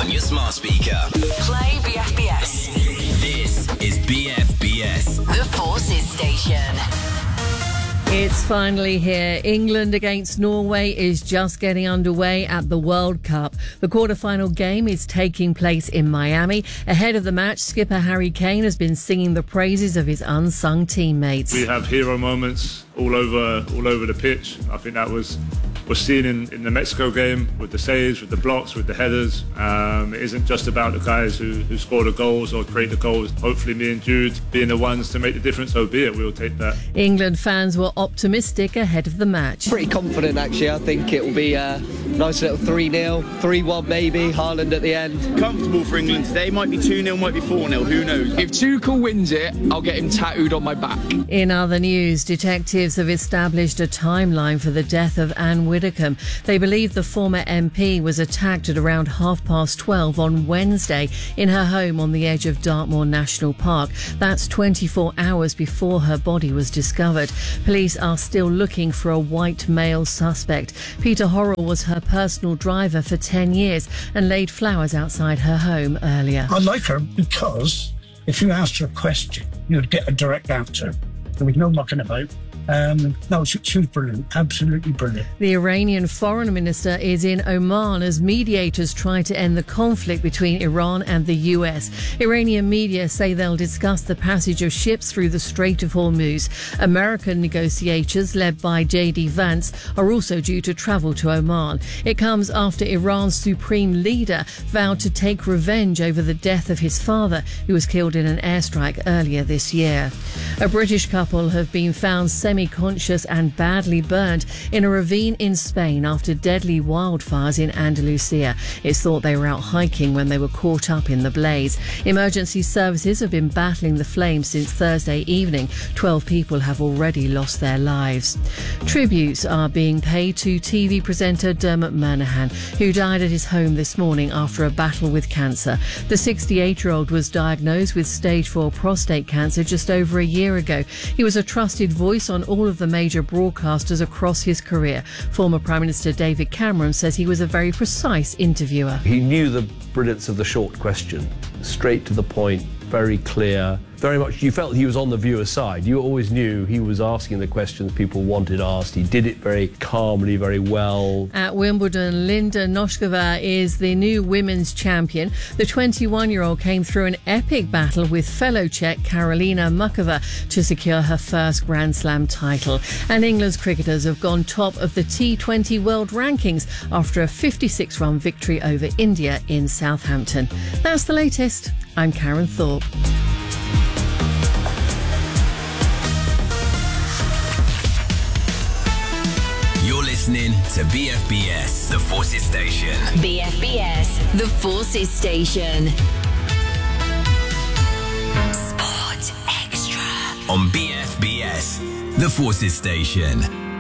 on your smart speaker. Play BFBS. This is BFBS. The Forces Station. It's finally here. England against Norway is just getting underway at the World Cup. The quarter-final game is taking place in Miami. Ahead of the match, skipper Harry Kane has been singing the praises of his unsung teammates. We have hero moments all over the pitch. I think that was seen in the Mexico game with the saves, with the blocks, with the headers. It isn't just about the guys who score the goals or create the goals. Hopefully me and Jude being the ones to make the difference, so be it, we'll take that. England fans were optimistic ahead of the match. Pretty confident actually. I think it will be a nice little 3-0, 3-1 maybe, Haaland at the end. Comfortable for England today, might be 2-0, might be 4-0, who knows. If Tuchel wins it, I'll get him tattooed on my back. In other news, detectives have established a timeline for the death of Anne Widdecombe. They believe the former MP was attacked at around 12:30 on Wednesday in her home on the edge of Dartmoor National Park. That's 24 hours before her body was discovered. Police are still looking for a white male suspect. Peter Horrell was her personal driver for 10 years and laid flowers outside her home earlier. I like her because if you asked her a question, you'd get a direct answer. There was no mucking about. No, she was brilliant, absolutely brilliant. The Iranian foreign minister is in Oman as mediators try to end the conflict between Iran and the US. Iranian media say they'll discuss the passage of ships through the Strait of Hormuz. American negotiators, led by J.D. Vance, are also due to travel to Oman. It comes after Iran's supreme leader vowed to take revenge over the death of his father, who was killed in an airstrike earlier this year. A British couple have been found semi-conscious and badly burned in a ravine in Spain after deadly wildfires in Andalusia. It's thought they were out hiking when they were caught up in the blaze. Emergency services have been battling the flames since Thursday evening. 12 people have already lost their lives. Tributes are being paid to TV presenter Dermot Murnaghan, who died at his home this morning after a battle with cancer. The 68-year-old was diagnosed with stage 4 prostate cancer just over a year ago. He was a trusted voice on all of the major broadcasters across his career. Former Prime Minister David Cameron says he was a very precise interviewer. He knew the brilliance of the short question, straight to the point, very clear. Very much, you felt he was on the viewer's side. You always knew he was asking the questions people wanted asked. He did it very calmly, very well. At Wimbledon, Linda Noskova is the new women's champion. The 21-year-old came through an epic battle with fellow Czech Karolina Muchova to secure her first Grand Slam title. And England's cricketers have gone top of the T20 World Rankings after a 56-run victory over India in Southampton. That's the latest. I'm Karen Thorpe. You're listening to BFBS, the Forces Station. BFBS, the Forces Station. Sport Extra. On BFBS, the Forces Station.